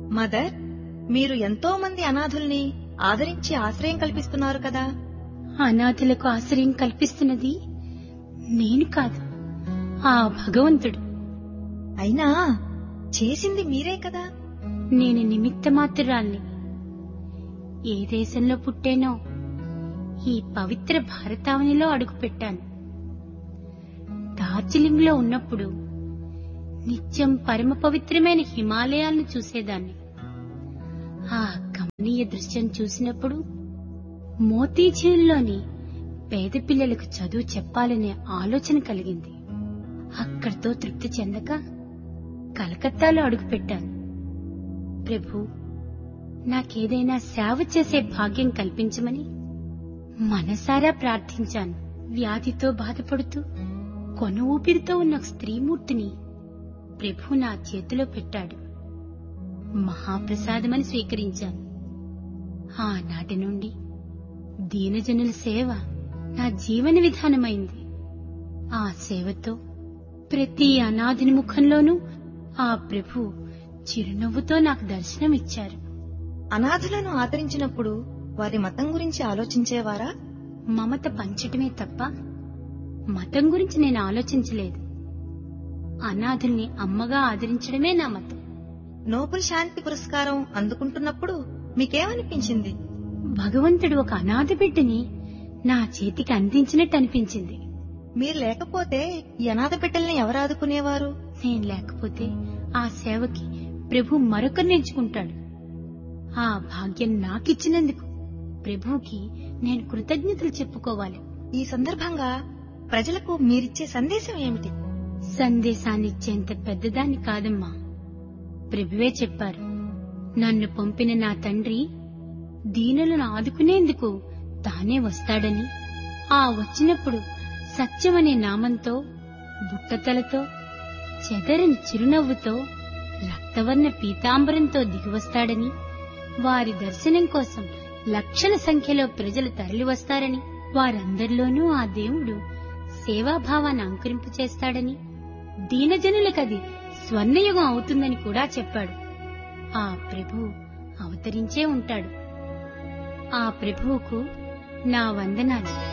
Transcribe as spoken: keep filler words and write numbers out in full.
Mother, మీరు ఎంతో మంది అనాథుల్ని ఆదరించి ఆశ్రయం కల్పిస్తున్నారు కదా. అనాథులకు ఆశ్రయం కల్పిస్తున్నది నేను కాదు, ఆ భగవంతుడు. అయినా చేసింది మీరే కదా. నేను నిమిత్త మాత్రురాల్ని. ఏ దేశంలో పుట్టానో ఈ పవిత్ర భారతావనిలో అడుగుపెట్టాను. డార్జిలింగ్ లో ఉన్నప్పుడు నిత్యం పరమ పవిత్రమైన హిమాలయాలను చూసేదాన్ని. ఆ గమనీయ దృశ్యం చూసినప్పుడు మోతీఝీల్లోని పేద పిల్లలకు చదువు చెప్పాలనే ఆలోచన కలిగింది. అక్కడితో తృప్తి చెందక కలకత్తాలో అడుగుపెట్టాను. ప్రభు, నాకేదైనా సేవ చేసే భాగ్యం కల్పించమని మనసారా ప్రార్థించాను. వ్యాధితో బాధపడుతూ కొన ఊపిరితో ఉన్న స్త్రీమూర్తిని ప్రభు నా చేతిలో పెట్టాడు. మహాప్రసాదమని స్వీకరించాను. ఆనాటి నుండి దీనజనుల సేవ నా జీవన విధానమైంది. ఆ సేవతో ప్రతి అనాథుని ముఖంలోనూ ఆ ప్రభు చిరునవ్వుతో నాకు దర్శనమిచ్చారు. అనాథులను ఆదరించినప్పుడు వారి మతం గురించి ఆలోచించేవారా? మమత పంచటమే తప్ప మతం గురించి నేను ఆలోచించలేదు. అనాథుల్ని అమ్మగా ఆదరించడమే నా మతం. నోబెల్ శాంతి పురస్కారం అందుకుంటున్నప్పుడు మీకేమనిపించింది? భగవంతుడు ఒక అనాథ బిడ్డని నా చేతికి అందించినట్టు అనిపించింది. మీరు లేకపోతే ఈ అనాథ బిడ్డల్ని ఎవరు ఆదుకునేవారు? నేను లేకపోతే ఆ సేవకి ప్రభు మరొకరిని ఎంచుకుంటాడు. ఆ భాగ్యం నాకిచ్చినందుకు ప్రభువుకి నేను కృతజ్ఞతలు చెప్పుకోవాలి. ఈ సందర్భంగా ప్రజలకు మీరిచ్చే సందేశం ఏమిటి? సందేశాన్నిచ్చేంత పెద్దదాన్ని కాదమ్మా. ప్రభువే చెప్పారు, నన్ను పంపిన నా తండ్రి దీనులను ఆదుకునేందుకు తానే వస్తాడని. ఆ వచ్చినప్పుడు సత్యమనే నామంతో, బుట్టతలతో, చెదరని చిరునవ్వుతో, రక్తవర్ణ పీతాంబరంతో దిగివస్తాడని, వారి దర్శనం కోసం లక్షల సంఖ్యలో ప్రజలు తరలివస్తారని, వారందరిలోనూ ఆ దేవుడు సేవాభావాన్ని అంకురింపు చేస్తాడని, దీనజనులకది స్వర్ణయుగం అవుతుందని కూడా చెప్పాడు. ఆ ప్రభువు అవతరించే ఉంటాడు. ఆ ప్రభువుకు నా వందనాలు.